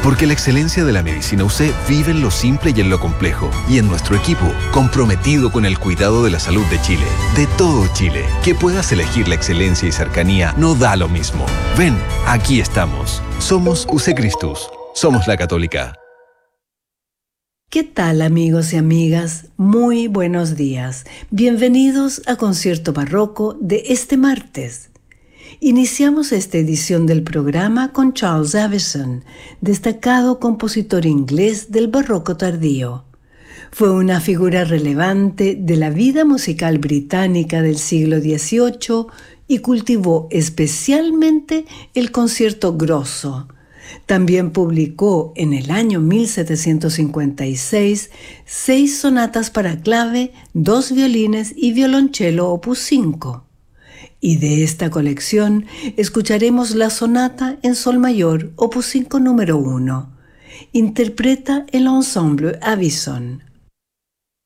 Porque la excelencia de la medicina UC vive en lo simple y en lo complejo. Y en nuestro equipo, comprometido con el cuidado de la salud de Chile. De todo Chile. Que puedas elegir la excelencia y cercanía no da lo mismo. Ven, aquí estamos. Somos UC Christus. Somos la Católica. ¿Qué tal, amigos y amigas? Muy buenos días. Bienvenidos a Concierto Barroco de este martes. Iniciamos esta edición del programa con Charles Avison, destacado compositor inglés del barroco tardío. Fue una figura relevante de la vida musical británica del siglo XVIII y cultivó especialmente el concierto grosso. También publicó en el año 1756 6 sonatas para clave, 2 violines y violonchelo opus 5. Y de esta colección escucharemos la sonata en sol mayor opus 5 número 1. Interpreta el ensemble Avison.